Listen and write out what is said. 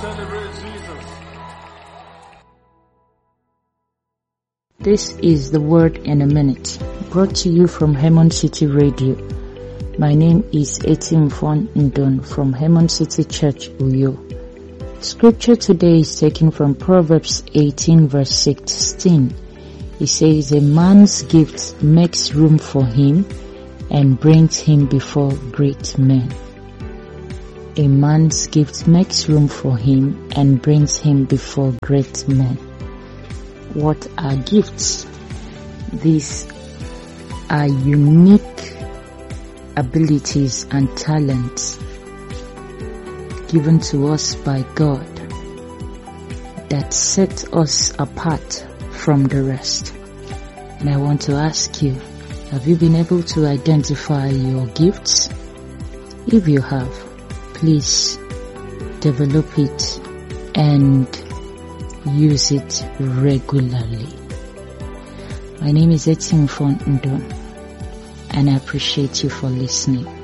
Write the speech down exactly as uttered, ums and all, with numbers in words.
celebrate Jesus. This is the Word in a Minute, brought to you from Hemon City Radio. My name is Etimfon Ndon from Hemon City Church, Uyo. Scripture today is taken from Proverbs eighteen verse sixteen. It says, a man's gift makes room for him and brings him before great men. A man's gift makes room for him and brings him before great men. What are gifts? These are unique abilities and talents given to us by God that set us apart from the rest. And I want to ask you, have you been able to identify your gifts? If you have, please develop it and use it regularly. My name is Etimfon Ndon, and I appreciate you for listening.